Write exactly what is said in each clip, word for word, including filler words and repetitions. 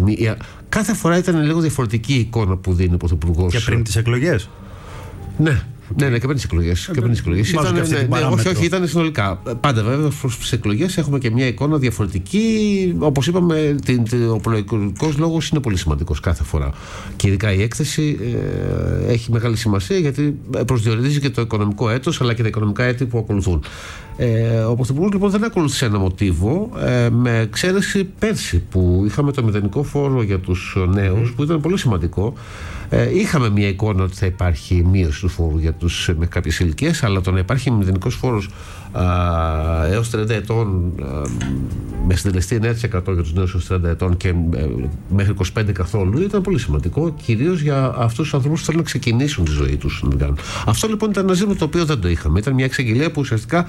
μία. Κάθε φορά ήταν λίγο διαφορετική η εικόνα που δίνει ο Πρωθυπουργός. Και πριν τις εκλογές. Ναι. Ναι, ναι, και πριν τις εκλογές. Και πριν τις εκλογές. Ήταν, ναι, ναι, όχι, όχι, ήταν συνολικά. Πάντα βέβαια προς τις εκλογές έχουμε και μια εικόνα διαφορετική. Όπως είπαμε, την, την, ο προεκλογικός λόγος είναι πολύ σημαντικός κάθε φορά. Και ειδικά η έκθεση ε, έχει μεγάλη σημασία γιατί προσδιορίζει και το οικονομικό έτος αλλά και τα οικονομικά έτη που ακολουθούν. Ε, ο Πρωθυπουργός λοιπόν δεν ακολούθησε ένα μοτίβο, ε, με εξαίρεση πέρσι που είχαμε το μηδενικό φόρο για τους νέους, που ήταν πολύ σημαντικό. Ε, είχαμε μια εικόνα ότι θα υπάρχει μείωση του φόρου για τους με κάποιες ηλικίες, αλλά το να υπάρχει μηδενικός φόρος α, έως τριάντα ετών, α, με συντελεστή εννέα τοις εκατό για τους νέους έως τριάντα ετών και ε, μέχρι είκοσι πέντε καθόλου, ήταν πολύ σημαντικό, κυρίως για αυτούς τους ανθρώπους που θέλουν να ξεκινήσουν τη ζωή τους. Αυτό λοιπόν ήταν ένα ζήτημα το οποίο δεν το είχαμε. Ήταν μια εξαγγελία που ουσιαστικά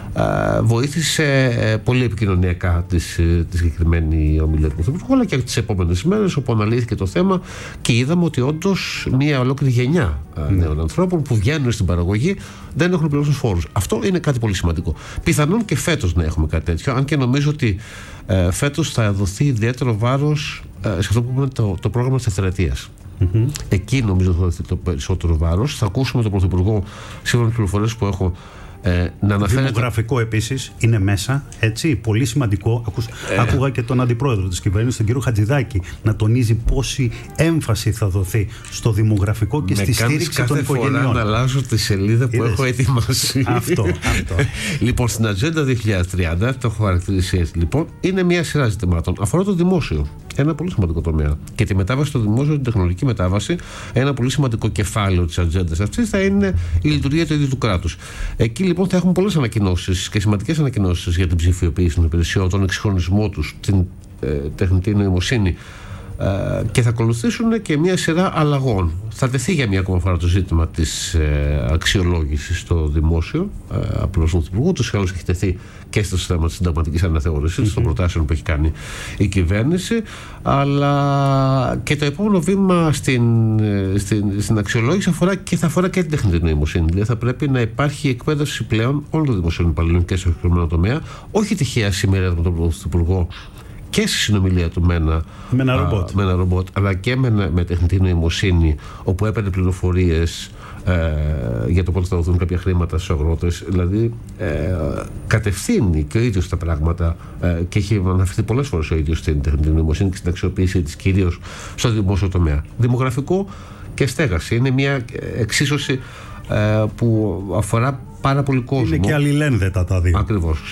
α, βοήθησε ε, πολύ επικοινωνιακά τη συγκεκριμένη ομιλία του Πρωθυπουργού, αλλά και τις επόμενες μέρες όπου αναλύθηκε το θέμα και είδαμε ότι όντως μια ολόκληρη γενιά mm. νέων ανθρώπων που βγαίνουν στην παραγωγή δεν έχουν πληρώσει φόρους. Αυτό είναι κάτι πολύ σημαντικό. Πιθανόν και φέτος να έχουμε κάτι τέτοιο, αν και νομίζω ότι ε, φέτος θα δοθεί ιδιαίτερο βάρος ε, σε αυτό που πούμε το, το πρόγραμμα της ευθερετίας. Mm-hmm. Εκεί νομίζω θα δοθεί το περισσότερο βάρος. Θα ακούσουμε τον Πρωθυπουργό, σύμφωνα με τις πληροφορίες που έχω, Ε, να αναφέρεται... Δημογραφικό επίσης είναι μέσα, έτσι, πολύ σημαντικό. Ακούς, ε... Άκουγα και τον αντιπρόεδρο της κυβέρνησης, τον κύριο Χατζηδάκη, να τονίζει πόση έμφαση θα δοθεί στο δημογραφικό και με στη στήριξη των οικογενειών. Κάθε φορά να αλλάζω τη σελίδα που Είδες. έχω ετοιμάσει. Αυτό, αυτό. Λοιπόν, στην Ατζέντα δύο χιλιάδες τριάντα, το έχω χαρακτηρίσει έτσι, λοιπόν, είναι μια σειρά ζητημάτων. Αφορά το δημόσιο. Ένα πολύ σημαντικό τομέα. Και τη μετάβαση στο δημόσιο, την τεχνολογική μετάβαση, ένα πολύ σημαντικό κεφάλαιο της ατζέντας αυτής θα είναι η λειτουργία του ίδιου του κράτους. Εκεί λοιπόν θα έχουμε πολλές ανακοινώσεις και σημαντικές ανακοινώσεις για την ψηφιοποίηση των υπηρεσιών, τον εξυγχρονισμό τους, την ε, τεχνητή νοημοσύνη ε, και θα ακολουθήσουν και μια σειρά αλλαγών. Θα τεθεί για μια ακόμα φορά το ζήτημα της ε, αξιολόγησης στο δημόσιο, ε, απλώς του Υπουργού, τους άλλους έχει τεθεί και στο θέμα της συνταγματικής αναθεώρησης, mm-hmm. των προτάσεων που έχει κάνει η κυβέρνηση, αλλά και το επόμενο βήμα στην, στην, στην αξιολόγηση αφορά και θα αφορά και την τεχνητή νοημοσύνη. Δηλαδή θα πρέπει να υπάρχει εκπαίδευση πλέον όλων των δημοσίων υπαλλήλων και στο συγκεκριμένο τομέα, όχι τυχαία σήμερα με τον Πρωθυπουργό και στη συνομιλία του με ένα, με ένα, ρομπότ. Α, με ένα ρομπότ, αλλά και με, με τεχνητή νοημοσύνη, όπου έπαιρνε πληροφορίες ε, για το πότε θα δοθούν κάποια χρήματα στους αγρότες. Δηλαδή ε, κατευθύνει και ο ίδιος τα πράγματα ε, και έχει αναφερθεί πολλές φορές ο ίδιος στην τεχνητή νοημοσύνη και στην αξιοποίησή της κυρίως στο δημόσιο τομέα. Δημογραφικό και στέγαση είναι μια εξίσωση ε, που αφορά πάρα πολύ κόσμο. Είναι και αλληλένδετα τα δύο. Ακριβώς.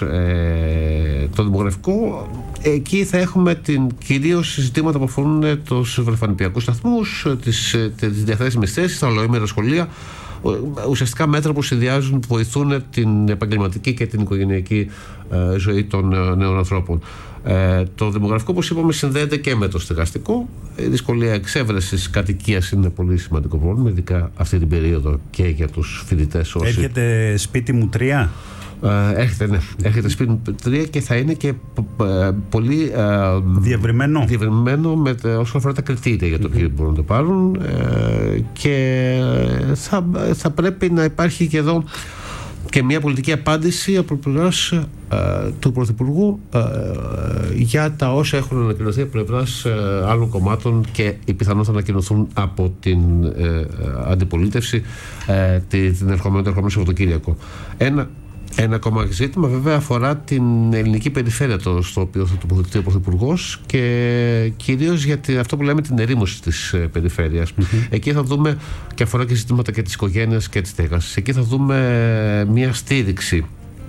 Ε, το δημογραφικό, εκεί θα έχουμε την, κυρίως συζητήματα που αφορούν τους βρεφανιπιακούς σταθμούς, τις, τις διαθέσιμες θέσεις, τα ολοήμερα σχολεία, ουσιαστικά μέτρα που συνδυάζουν, που βοηθούν την επαγγελματική και την οικογενειακή ε, ζωή των ε, νέων ανθρώπων. Ε, το δημογραφικό, όπως είπαμε, συνδέεται και με το στεγαστικό. Η δυσκολία εξέβρεσης κατοικίας είναι πολύ σημαντικό πρόβλημα, ειδικά αυτή την περίοδο και για τους φοιτητές. Όσοι... Έρχεται σπίτι μου τρία. Ε, έρχεται, ναι. Έρχεται σπίτι μου τρία και θα είναι και ε, πολύ ε, διευρυμένο, διευρυμένο με, όσον αφορά τα κριτήρια για το ποιοι mm-hmm. μπορούν να το πάρουν, ε, και θα, θα πρέπει να υπάρχει και εδώ και μια πολιτική απάντηση από πλευράς ε, του Πρωθυπουργού ε, για τα όσα έχουν ανακοινωθεί από πλευράς ε, άλλων κομμάτων και οι πιθανόν θα ανακοινωθούν από την ε, αντιπολίτευση ε, την ερχομένη, το ερχόμενο Σαββατοκύριακο. Ένα Ένα ακόμα ζήτημα βέβαια αφορά την ελληνική περιφέρεια, το, στο οποίο θα τοποθετηθεί ο Πρωθυπουργός, και κυρίως για τη, αυτό που λέμε την ερήμωση της ε, περιφέρειας. Mm-hmm. Εκεί θα δούμε, και αφορά και ζητήματα και της οικογένειας και της στέγασης, εκεί θα δούμε μια στήριξη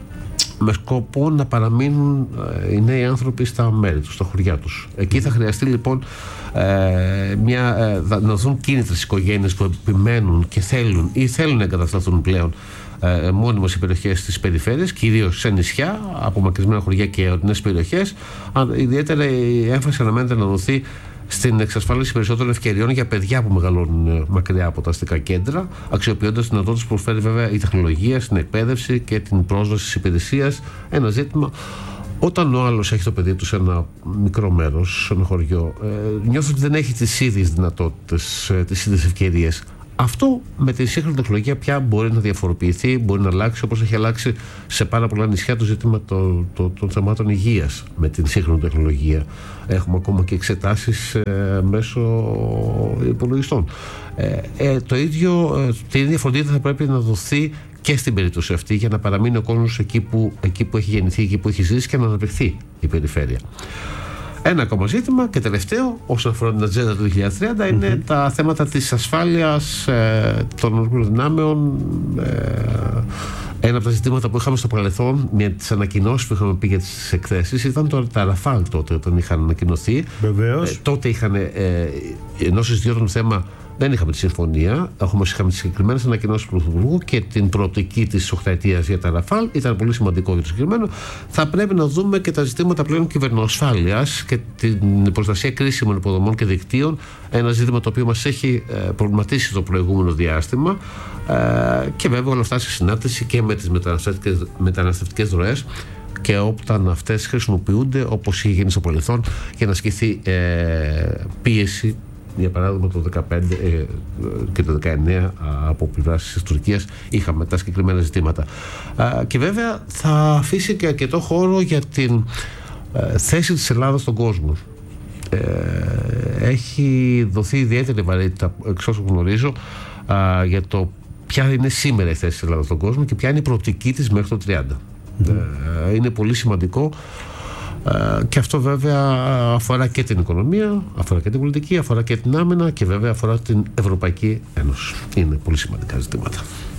με σκοπό να παραμείνουν ε, οι νέοι άνθρωποι στα μέρη τους, στα χωριά τους. Εκεί θα χρειαστεί λοιπόν ε, μια, ε, να δοθούν κίνητρα στις οικογένειες που επιμένουν και θέλουν ή θέλουν να εγκατασταθούν πλέον Ε, μόνιμες οι περιοχές της περιφέρειας, κυρίως σε νησιά, απομακρυσμένα χωριά και ορεινές περιοχές. Ιδιαίτερα η έμφαση αναμένεται να δοθεί στην εξασφάλιση περισσότερων ευκαιριών για παιδιά που μεγαλώνουν μακριά από τα αστικά κέντρα, αξιοποιώντας τις δυνατότητες που προσφέρει βέβαια η τεχνολογία στην εκπαίδευση και την πρόσβαση της υπηρεσίας. Ένα ζήτημα. Όταν ο άλλος έχει το παιδί του σε ένα μικρό μέρος, σε ένα χωριό, ε, νιώθω ότι δεν έχει τις ίδιες δυνατότητες, ε, τις ίδιες ευκαιρίες. Αυτό με τη σύγχρονη τεχνολογία πια μπορεί να διαφοροποιηθεί, μπορεί να αλλάξει, όπως έχει αλλάξει σε πάρα πολλά νησιά το ζήτημα των το, το, το θεμάτων υγείας με την σύγχρονη τεχνολογία. Έχουμε ακόμα και εξετάσεις ε, μέσω υπολογιστών. Ε, ε, το ίδιο, ε, την ίδια φροντίδα θα πρέπει να δοθεί και στην περίπτωση αυτή για να παραμείνει ο κόσμος εκεί που, εκεί που έχει γεννηθεί, εκεί που έχει ζήσει και να αναπτυχθεί η περιφέρεια. Ένα ακόμα ζήτημα και τελευταίο, όσον αφορά την ατζέντα του δύο χιλιάδες τριάντα, mm-hmm. είναι τα θέματα της ασφάλειας ε, των ενόπλων δυνάμεων. Ε, ένα από τα ζητήματα που είχαμε στο παρελθόν, μια από τις ανακοινώσεις που είχαμε πει για τις εκθέσεις, ήταν το, τα Ραφάλ τότε, όταν είχαν ανακοινωθεί. Βεβαίως. Ε, τότε είχαν, ε, ενώ συζητιόταν το θέμα, δεν είχαμε τη συμφωνία, όμως είχαμε τις συγκεκριμένες ανακοινώσεις του Πρωθυπουργού και την προοπτική της οχταετίας για τα Ραφάλ. Ήταν πολύ σημαντικό για το συγκεκριμένο. Θα πρέπει να δούμε και τα ζητήματα πλέον κυβερνοασφάλειας και την προστασία κρίσιμων υποδομών και δικτύων. Ένα ζήτημα το οποίο μας έχει προβληματίσει το προηγούμενο διάστημα. Και βέβαια όλα αυτά σε συνάρτηση και με τις μεταναστευτικές ροές και όταν αυτές χρησιμοποιούνται, όπως είχε γίνει στο παρελθόν, για να ασκηθεί πίεση. Για παράδειγμα το δεκαπέντε ε, και το δεκαεννέα από πλευράς της Τουρκίας είχαμε τα συγκεκριμένα ζητήματα. Α, και βέβαια θα αφήσει και αρκετό χώρο για την ε, θέση της Ελλάδας στον κόσμο. Ε, έχει δοθεί ιδιαίτερη βαρύτητα, εξ όσων γνωρίζω, α, για το ποια είναι σήμερα η θέση της Ελλάδας στον κόσμο και ποια είναι η προοπτική της μέχρι το τριάντα. Mm-hmm. Ε, είναι πολύ σημαντικό. Και αυτό βέβαια αφορά και την οικονομία, αφορά και την πολιτική, αφορά και την άμυνα και βέβαια αφορά την Ευρωπαϊκή Ένωση. Είναι πολύ σημαντικά ζητήματα.